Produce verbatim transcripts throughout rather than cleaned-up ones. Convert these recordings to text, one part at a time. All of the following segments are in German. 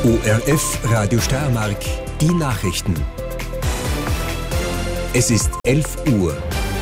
O R F Radio Steiermark, die Nachrichten. Es ist elf Uhr.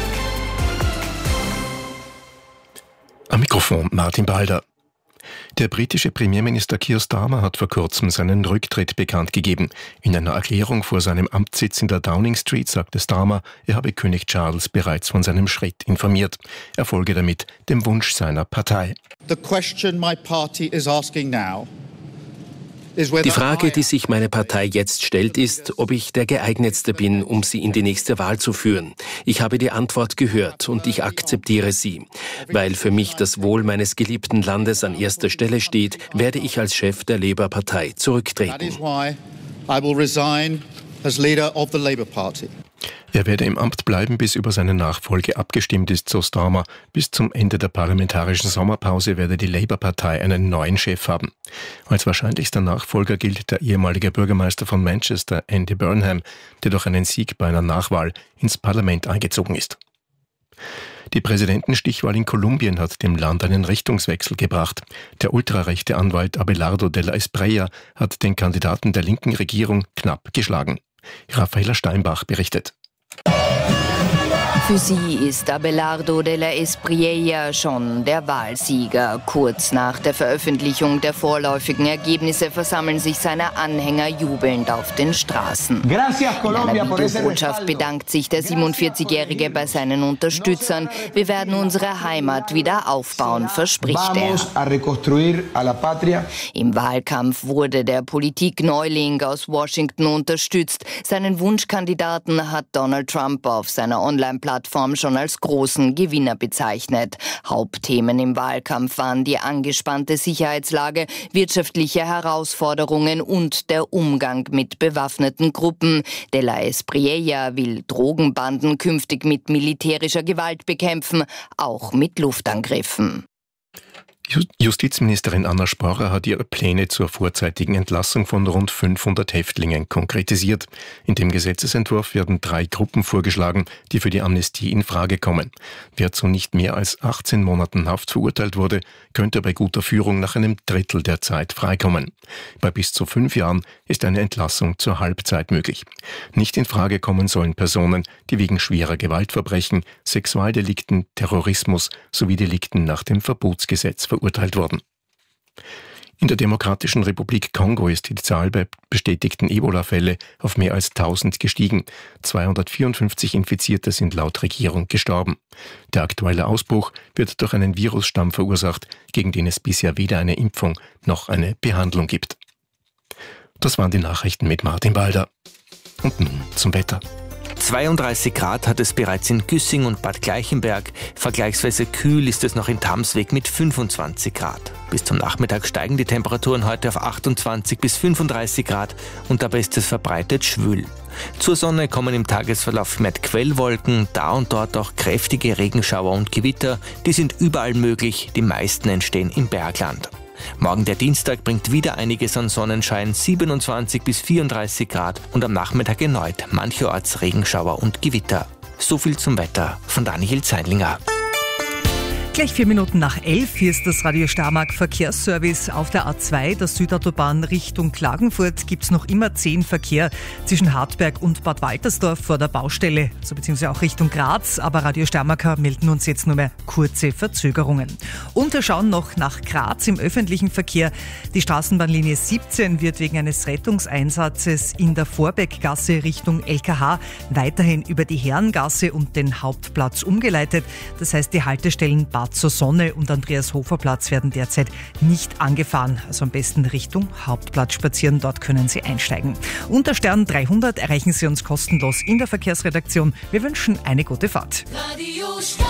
Am Mikrofon Martin Balder. Der britische Premierminister Keir Starmer hat vor kurzem seinen Rücktritt bekannt gegeben. In einer Erklärung vor seinem Amtssitz in der Downing Street sagte Starmer, er habe König Charles bereits von seinem Schritt informiert. Er folge damit dem Wunsch seiner Partei. The question my party is asking now. Die Frage, die sich meine Partei jetzt stellt, ist, ob ich der geeignetste bin, um sie in die nächste Wahl zu führen. Ich habe die Antwort gehört und ich akzeptiere sie. Weil für mich das Wohl meines geliebten Landes an erster Stelle steht, werde ich als Chef der Labour-Partei zurücktreten. Er werde im Amt bleiben, bis über seine Nachfolge abgestimmt ist, so Starmer. Bis zum Ende der parlamentarischen Sommerpause werde die Labour-Partei einen neuen Chef haben. Als wahrscheinlichster Nachfolger gilt der ehemalige Bürgermeister von Manchester, Andy Burnham, der durch einen Sieg bei einer Nachwahl ins Parlament eingezogen ist. Die Präsidentenstichwahl in Kolumbien hat dem Land einen Richtungswechsel gebracht. Der ultrarechte Anwalt Abelardo de la Espriella hat den Kandidaten der linken Regierung knapp geschlagen. Raffaella Steinbach berichtet. Für sie ist Abelardo de la Espriella schon der Wahlsieger. Kurz nach der Veröffentlichung der vorläufigen Ergebnisse versammeln sich seine Anhänger jubelnd auf den Straßen. In einer Videobotschaft bedankt sich der siebenundvierzigjährige bei seinen Unterstützern. Wir werden unsere Heimat wieder aufbauen, verspricht er. Im Wahlkampf wurde der Politikneuling aus Washington unterstützt. Seinen Wunschkandidaten hat Donald Trump auf seiner Online-Plattform schon als großen Gewinner bezeichnet. Hauptthemen im Wahlkampf waren die angespannte Sicherheitslage, wirtschaftliche Herausforderungen und der Umgang mit bewaffneten Gruppen. De la Espriella will Drogenbanden künftig mit militärischer Gewalt bekämpfen, auch mit Luftangriffen. Justizministerin Anna Sporrer hat ihre Pläne zur vorzeitigen Entlassung von rund fünfhundert Häftlingen konkretisiert. In dem Gesetzesentwurf werden drei Gruppen vorgeschlagen, die für die Amnestie in Frage kommen. Wer zu nicht mehr als achtzehn Monaten Haft verurteilt wurde, könnte bei guter Führung nach einem Drittel der Zeit freikommen. Bei bis zu fünf Jahren ist eine Entlassung zur Halbzeit möglich. Nicht in Frage kommen sollen Personen, die wegen schwerer Gewaltverbrechen, Sexualdelikten, Terrorismus sowie Delikten nach dem Verbotsgesetz verurteilt wurden. In der Demokratischen Republik Kongo ist die Zahl der bestätigten Ebola-Fälle auf mehr als tausend gestiegen. zweihundertvierundfünfzig Infizierte sind laut Regierung gestorben. Der aktuelle Ausbruch wird durch einen Virusstamm verursacht, gegen den es bisher weder eine Impfung noch eine Behandlung gibt. Das waren die Nachrichten mit Martin Balder. Und nun zum Wetter. zweiunddreißig Grad hat es bereits in Güssing und Bad Gleichenberg. Vergleichsweise kühl ist es noch in Tamsweg mit fünfundzwanzig Grad. Bis zum Nachmittag steigen die Temperaturen heute auf achtundzwanzig bis fünfunddreißig Grad und dabei ist es verbreitet schwül. Zur Sonne kommen im Tagesverlauf vermehrt Quellwolken, da und dort auch kräftige Regenschauer und Gewitter. Die sind überall möglich, die meisten entstehen im Bergland. Morgen der Dienstag bringt wieder einiges an Sonnenschein, siebenundzwanzig bis vierunddreißig Grad und am Nachmittag erneut mancherorts Regenschauer und Gewitter. So viel zum Wetter von Daniel Zeidlinger. Gleich vier Minuten nach elf, hier ist das Radio Steiermark Verkehrsservice. Auf der A zwei, der Südautobahn Richtung Klagenfurt, gibt es noch immer zehn Verkehr zwischen Hartberg und Bad Waltersdorf vor der Baustelle, so beziehungsweise auch Richtung Graz. Aber Radio Steiermark melden uns jetzt nur mehr kurze Verzögerungen. Und wir schauen noch nach Graz im öffentlichen Verkehr. Die Straßenbahnlinie siebzehn wird wegen eines Rettungseinsatzes in der Vorbeckgasse Richtung L K H weiterhin über die Herrengasse und den Hauptplatz umgeleitet. Das heißt, die Haltestellen Bad zur Sonne und Andreas-Hofer-Platz werden derzeit nicht angefahren. Also am besten Richtung Hauptplatz spazieren, dort können Sie einsteigen. Unter Stern dreihundert erreichen Sie uns kostenlos in der Verkehrsredaktion. Wir wünschen eine gute Fahrt. Radio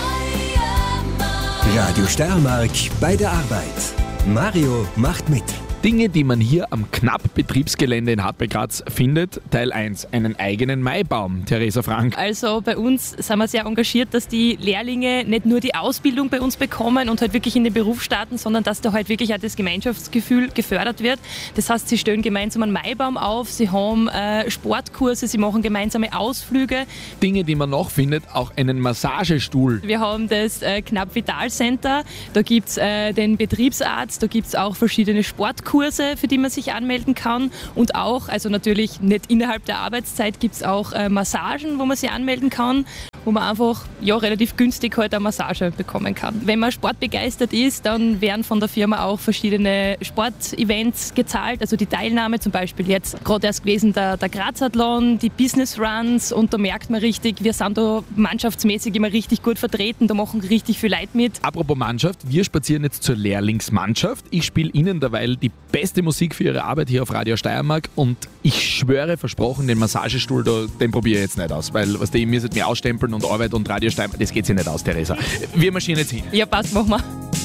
Steiermark. Radio Steiermark bei der Arbeit. Mario macht mit. Dinge, die man hier am Knapp-Betriebsgelände in Hartberg-Graz findet. Teil eins, einen eigenen Maibaum. Theresa Frank. Also bei uns sind wir sehr engagiert, dass die Lehrlinge nicht nur die Ausbildung bei uns bekommen und halt wirklich in den Beruf starten, sondern dass da halt wirklich auch das Gemeinschaftsgefühl gefördert wird. Das heißt, sie stellen gemeinsam einen Maibaum auf, sie haben äh, Sportkurse, sie machen gemeinsame Ausflüge. Dinge, die man noch findet, auch einen Massagestuhl. Wir haben das äh, Knapp Vital Center, da gibt es äh, den Betriebsarzt, da gibt es auch verschiedene Sportkurse. Kurse, für die man sich anmelden kann. Und auch, also natürlich nicht innerhalb der Arbeitszeit, gibt es auch äh, Massagen, wo man sich anmelden kann, wo man einfach ja, relativ günstig halt eine Massage bekommen kann. Wenn man sportbegeistert ist, dann werden von der Firma auch verschiedene Sportevents gezahlt, also die Teilnahme, zum Beispiel jetzt gerade erst gewesen der, der Grazathlon, die Business Runs, und da merkt man richtig, wir sind da mannschaftsmäßig immer richtig gut vertreten, da machen richtig viel Leute mit. Apropos Mannschaft, wir spazieren jetzt zur Lehrlingsmannschaft. Ich spiele Ihnen derweil die beste Musik für Ihre Arbeit hier auf Radio Steiermark und ich schwöre, versprochen, den Massagestuhl, da, den probiere ich jetzt nicht aus, weil was die, ihr müsstet mir ausstempeln und Arbeit und Radio Steiermark, das geht sich nicht aus, Theresa. Wir marschieren jetzt hin. Ja, passt, machen wir.